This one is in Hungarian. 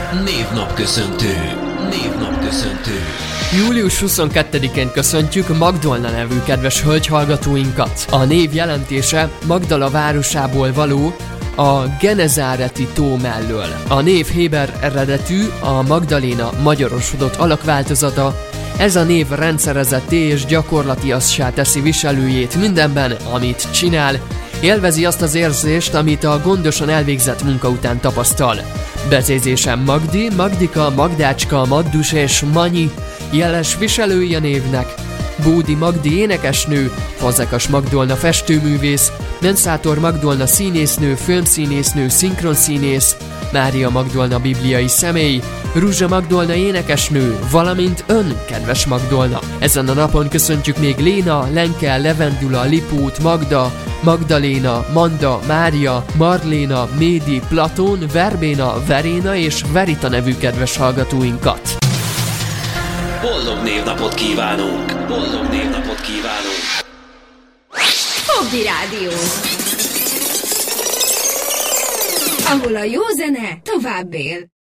Névnapköszöntő. Július 22-én köszöntjük Magdolna nevű kedves hölgyhallgatóinkat. A név jelentése Magdala városából való, a Genezáreti tó mellől. A név héber eredetű, a Magdaléna magyarosodott alakváltozata. Ez a név rendszerezetté és gyakorlatiassá teszi viselőjét mindenben, amit csinál. Élvezi azt az érzést, amit a gondosan elvégzett munka után tapasztal. Becézésen Magdi, Magdika, Magdácska, Maddus és Manyi jeles viselői a névnek. Bódi Magdi énekesnő, Fazekas Magdolna festőművész, Menszátor Magdolna színésznő, filmszínésznő, szinkronszínész, Mária Magdolna bibliai személy, Ruzsa Magdolna énekesnő, valamint ön, kedves Magdolna. Ezen a napon köszöntjük még Léna, Lenke, Levendula, Lipót, Magda, Magdaléna, Manda, Mária, Marléna, Médi, Platón, Verbéna, Veréna és Verita nevű kedves hallgatóinkat. Boldog névnapot kívánunk! Fogdi Rádió, ahol a jó zene tovább él.